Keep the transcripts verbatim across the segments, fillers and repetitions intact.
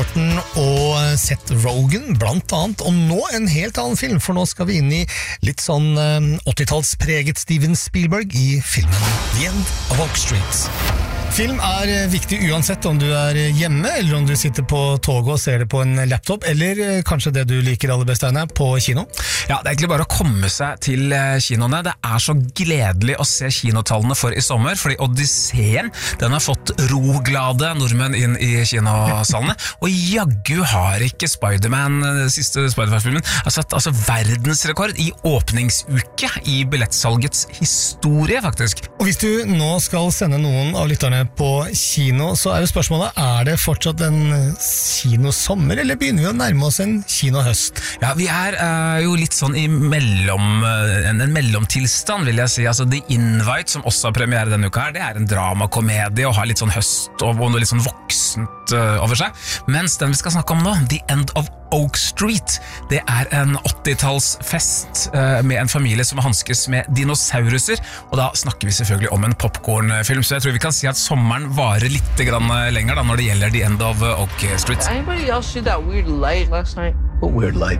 Norton og Seth Rogen blant annet, og nå en helt annen film, for nå skal vi inn i litt sånn åttitallspreget Steven Spielberg i filmen The End of Oak Street. Film er viktig uansett om du er hjemme, eller om du sitter på toget og ser det på en laptop, eller kanskje det du liker aller best, Einar, på kino. Ja, det er egentlig bare å komme seg til kinoene. Det er så gledelig å se kinotallene for i sommer, fordi Odysseen, den har fått roglade nordmenn inn i kinosalene, og jaggu har ikke Spider-Man, siste Spider-Man-filmen, altså, altså verdensrekord i åpningsuke i billettsalgets historie, faktisk. Og hvis du nå skal sende noen av lytterne på kino, så er jo spørsmålet, er det fortsatt en kinosommer, eller begynner vi å nærme oss en kinohøst? Ja, vi er uh, jo litt sånn i mellom, uh, en, en mellomtilstand, vil jeg si. Altså The Invite, som også har premiere denne uka her, det er en dramakomedie og har litt sånn høst og, og noe litt sånn voksent uh, over seg. Mens den vi skal snakke om nå, The End of Oak Street, det er en åttitallsfest uh, med en familie som hanskes med dinosauruser, og da snakker vi selvfølgelig om en popcornfilm, så jeg tror vi kan si at sommeren varer litt grann lenger da, når det gjelder The End of Oak Street. Did anybody else see that weird light last night? What weird light?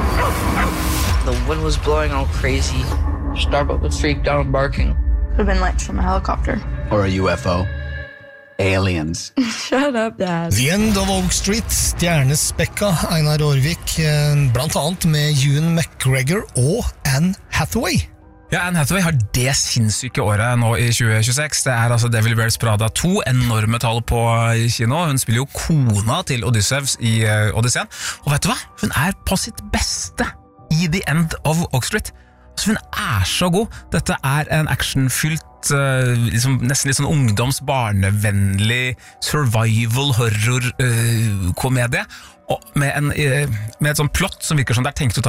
The wind was blowing all crazy. Starbuck was freaked out and barking. Could have been lights from a helicopter. Or a U F O? Aliens. Shut up, Dad. The End of Oak Street, stjernespekka Einar Aarvik, blant annet med Ewan McGregor og Anne Hathaway. Ja, Anne Hathaway har det sinnssyke året nå i tjue tjueseks. Det er altså Devil Wears Prada to, enorme tall på kino. Hun spiller jo kona til Odysseus i uh, Odysseen. Og vet du hva? Hun er på sitt beste i The End of Oak Street. Altså, hun er så god. Dette er en actionfylt, uh, liksom, nesten litt sånn ungdoms, barnevennlig survival horror uh, komedie. Og med, en, uh, med et sånt plott som virker som det er tenkt ut av